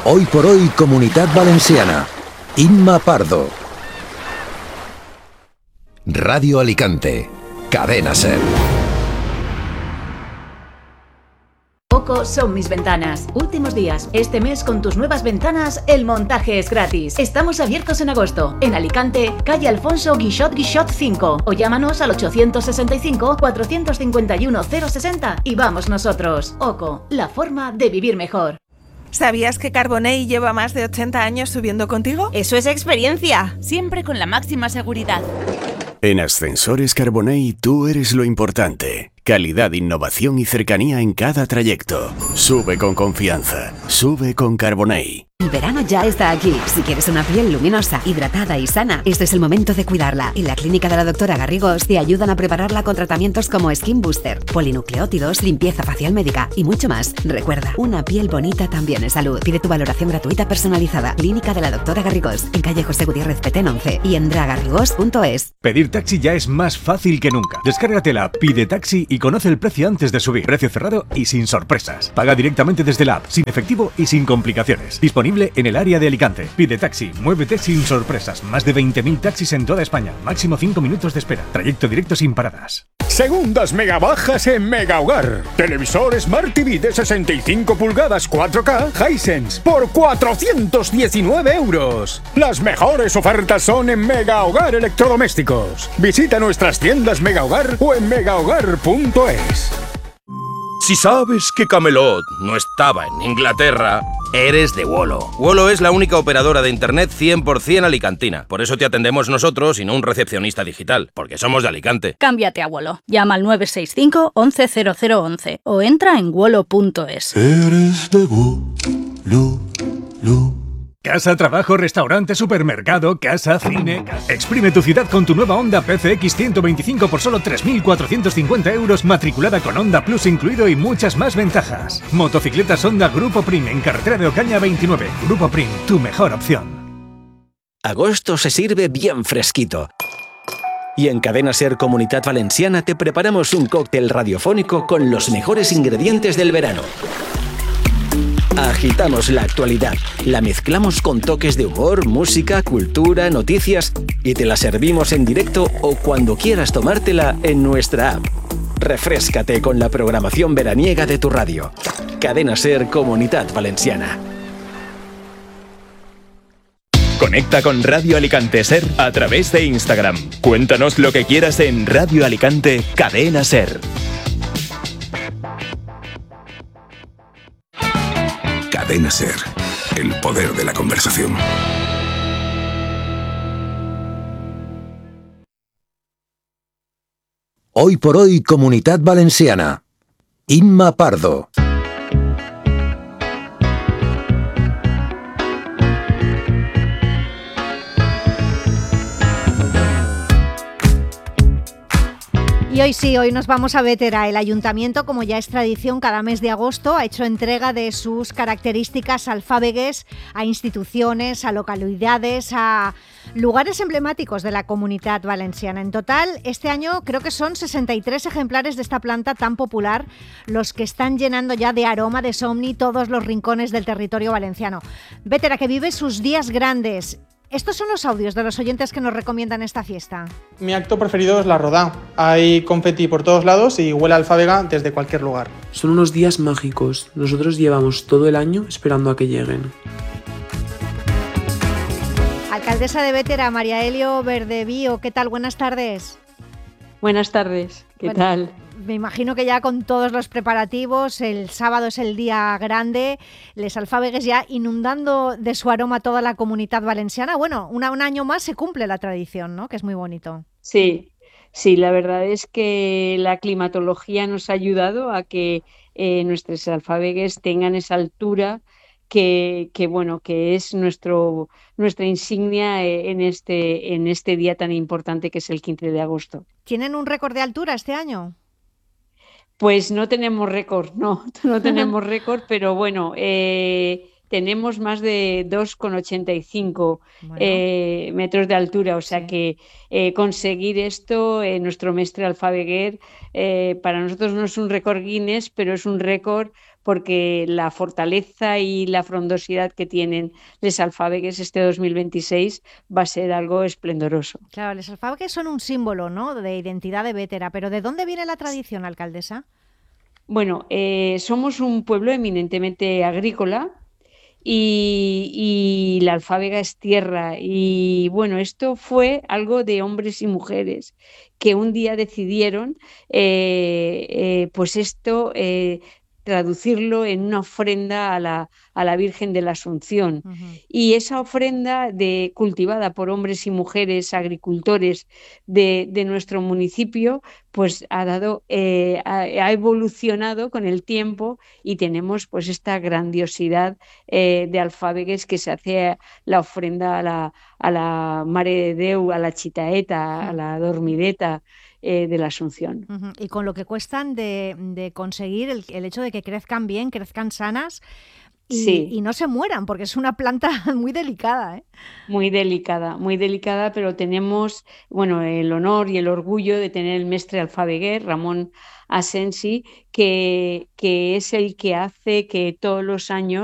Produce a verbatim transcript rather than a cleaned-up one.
Hoy por hoy, Comunitat Valenciana. Inma Pardo. Radio Alicante. Cadena SER. Oco son mis ventanas. Últimos días. Este mes con tus nuevas ventanas, el montaje es gratis. Estamos abiertos en agosto. En Alicante, calle Alfonso Guixot Guixot cinco. O llámanos al ochocientos sesenta y cinco, cuatrocientos cincuenta y uno, cero sesenta y vamos nosotros. Oco, la forma de vivir mejor. ¿Sabías que Carbonell lleva más de ochenta años subiendo contigo? Eso es experiencia. Siempre con la máxima seguridad. En Ascensores Carbonell tú eres lo importante. Calidad, innovación y cercanía en cada trayecto. Sube con confianza. Sube con Carbonell. El verano ya está aquí. Si quieres una piel luminosa, hidratada y sana, este es el momento de cuidarla. En la clínica de la doctora Garrigós te ayudan a prepararla con tratamientos como Skin Booster, polinucleótidos, limpieza facial médica y mucho más. Recuerda, una piel bonita también es salud. Pide tu valoración gratuita personalizada. Clínica de la doctora Garrigós, en calle José Gutiérrez Petén once y en dragarrigós punto es. Pedir taxi ya es más fácil que nunca. Descárgate la Pide Taxi y conoce el precio antes de subir. Precio cerrado y sin sorpresas. Paga directamente desde la app, sin efectivo y sin complicaciones. Disponible en el área de Alicante. Pide Taxi, muévete sin sorpresas. Más de veinte mil taxis en toda España. Máximo cinco minutos de espera. Trayecto directo sin paradas. Segundas mega bajas en Mega Hogar. Televisor Smart T V de sesenta y cinco pulgadas cuatro K Hisense por cuatrocientos diecinueve euros. Las mejores ofertas son en Mega Hogar Electrodomésticos. Visita nuestras tiendas Mega Hogar o en mega hogar punto es. Si sabes que Camelot no estaba en Inglaterra, eres de Wolo. Wolo es la única operadora de internet cien por ciento alicantina. Por eso te atendemos nosotros y no un recepcionista digital, porque somos de Alicante. Cámbiate a Wolo. Llama al nueve seis cinco, once cero cero once o entra en wolo punto es. Eres de Wolo. Casa, trabajo, restaurante, supermercado, casa, cine... Exprime tu ciudad con tu nueva Honda P C X ciento veinticinco por solo tres mil cuatrocientos cincuenta euros, matriculada con Honda Plus incluido y muchas más ventajas. Motocicletas Honda Grupo Prim en carretera de Ocaña veintinueve. Grupo Prim, tu mejor opción. Agosto se sirve bien fresquito. Y en Cadena SER Comunitat Valenciana te preparamos un cóctel radiofónico con los mejores ingredientes del verano. Agitamos la actualidad, la mezclamos con toques de humor, música, cultura, noticias y te la servimos en directo o cuando quieras tomártela en nuestra app. Refréscate con la programación veraniega de tu radio. Cadena SER Comunitat Valenciana. Conecta con Radio Alicante SER a través de Instagram. Cuéntanos lo que quieras en Radio Alicante Cadena SER. Cadena SER, el poder de la conversación. Hoy por hoy, Comunitat Valenciana. Inma Pardo. Y hoy sí, hoy nos vamos a Bétera. El ayuntamiento, como ya es tradición, cada mes de agosto ha hecho entrega de sus características alfábegues a instituciones, a localidades, a lugares emblemáticos de la Comunitat Valenciana. En total, este año creo que son sesenta y tres ejemplares de esta planta tan popular los que están llenando ya de aroma de somni todos los rincones del territorio valenciano. Bétera, que vive sus días grandes. Estos son los audios de los oyentes que nos recomiendan esta fiesta. Mi acto preferido es la rodá. Hay confeti por todos lados y huele a alfábega desde cualquier lugar. Son unos días mágicos. Nosotros llevamos todo el año esperando a que lleguen. Alcaldesa de Bétera, María Elio Verdevío, ¿qué tal? Buenas tardes. Buenas tardes, ¿qué bueno, tal? Me imagino que ya con todos los preparativos, el sábado es el día grande, les alfábegues ya inundando de su aroma toda la Comunitat Valenciana. Bueno, una, un año más se cumple la tradición, ¿no? Que es muy bonito. Sí, sí, la verdad es que la climatología nos ha ayudado a que eh, nuestros alfábegues tengan esa altura que, que bueno, que es nuestro, nuestra insignia en este, en este día tan importante que es el quince de agosto. ¿Tienen un récord de altura este año? Pues no tenemos récord, no, no tenemos récord, pero bueno, eh, tenemos más de dos coma ochenta y cinco bueno. eh, metros de altura, o sea sí. que eh, conseguir esto, eh, nuestro mestre alfabeguer, eh, para nosotros no es un récord Guinness, pero es un récord porque la fortaleza y la frondosidad que tienen les alfábegues este dos mil veintiséis va a ser algo esplendoroso. Claro, los alfábegues son un símbolo, ¿no?, de identidad de Bétera, pero ¿de dónde viene la tradición, alcaldesa? Bueno, eh, somos un pueblo eminentemente agrícola y, y la alfábega es tierra. Y bueno, esto fue algo de hombres y mujeres que un día decidieron, eh, eh, pues esto, eh, traducirlo en una ofrenda a la, a la Virgen de la Asunción. Uh-huh. Y esa ofrenda de, cultivada por hombres y mujeres agricultores de, de nuestro municipio, pues ha dado, eh, ha, ha evolucionado con el tiempo y tenemos pues esta grandiosidad eh, de alfábegues que se hace la ofrenda a la, a la Mare de Déu, a la Chitaeta, uh-huh. a la Dormideta eh, de la Asunción. Uh-huh. Y con lo que cuestan de, de conseguir el, el hecho de que crezcan bien, crezcan sanas y, sí. y no se mueran, porque es una planta muy delicada, ¿eh? Muy delicada, muy delicada, pero tenemos, bueno, el honor y el orgullo de tener el mestre alfabeguer, Ramón Asensi, que, que es el que hace que todos los años